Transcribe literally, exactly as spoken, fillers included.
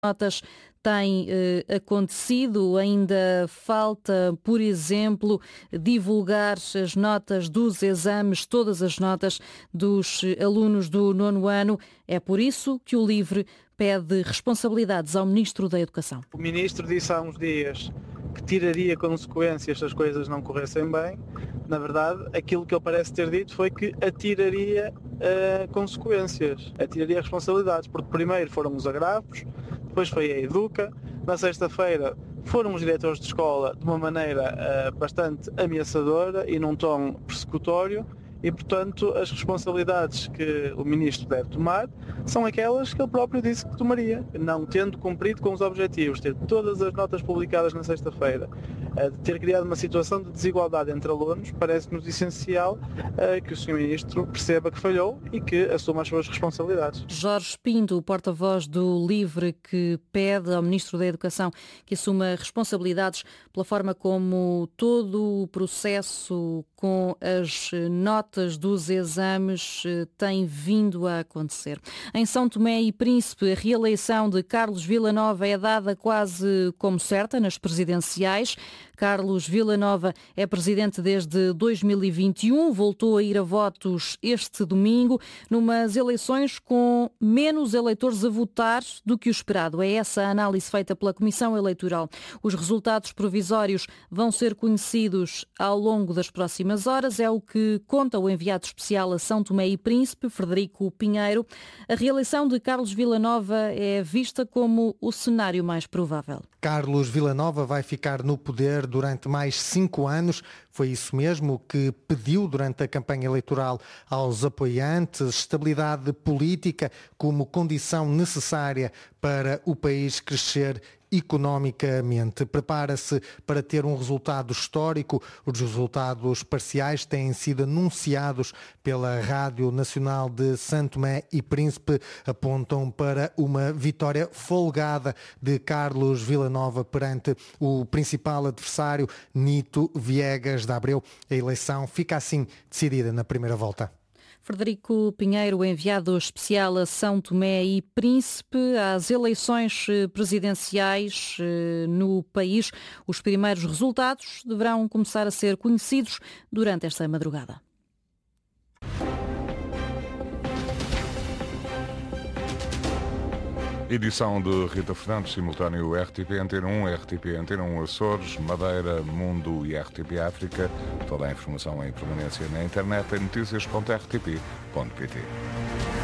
notas tem eh, acontecido? Ainda falta, por exemplo, divulgar as notas dos exames, todas as notas dos alunos do nono ano. É por isso que o LIVRE pede responsabilidades ao Ministro da Educação. O Ministro disse há uns dias que tiraria consequências se as coisas não corressem bem. Na verdade, aquilo que ele parece ter dito foi que atiraria uh, consequências, atiraria responsabilidades, porque primeiro foram os agravos, depois foi a Educa, na sexta-feira foram os diretores de escola de uma maneira uh, bastante ameaçadora e num tom persecutório. E, portanto, as responsabilidades que o Ministro deve tomar são aquelas que ele próprio disse que tomaria, não tendo cumprido com os objetivos, ter todas as notas publicadas na sexta-feira, de ter criado uma situação de desigualdade entre alunos. Parece-nos essencial que o senhor Ministro perceba que falhou e que assuma as suas responsabilidades. Jorge Pinto, porta-voz do LIVRE, que pede ao Ministro da Educação que assuma responsabilidades pela forma como todo o processo com as notas dos exames tem vindo a acontecer. Em São Tomé e Príncipe, a reeleição de Carlos Villanova é dada quase como certa nas presidenciais. Carlos Villanova é presidente desde dois mil e vinte e um, voltou a ir a votos este domingo, numas eleições com menos eleitores a votar do que o esperado. É essa a análise feita pela Comissão Eleitoral. Os resultados provisórios vão ser conhecidos ao longo das próximas horas, é o que conta o enviado especial a São Tomé e Príncipe, Frederico Pinheiro. A reeleição de Carlos Villanova é vista como o cenário mais provável. Carlos Villanova vai ficar no poder durante mais cinco anos. Foi isso mesmo que pediu durante a campanha eleitoral aos apoiantes, estabilidade política como condição necessária para o país crescer economicamente. Prepara-se para ter um resultado histórico. Os resultados parciais têm sido anunciados pela Rádio Nacional de São Tomé e Príncipe, apontam para uma vitória folgada de Carlos Villanova perante o principal adversário, Nito Viegas de Abreu. A eleição fica assim decidida na primeira volta. Frederico Pinheiro, enviado especial a São Tomé e Príncipe. Às eleições presidenciais no país, os primeiros resultados deverão começar a ser conhecidos durante esta madrugada. Edição de Rita Fernandes, simultâneo R T P Antena um, R T P Antena um Açores, Madeira, Mundo e R T P África. Toda a informação em permanência na internet em notícias ponto r t p ponto p t.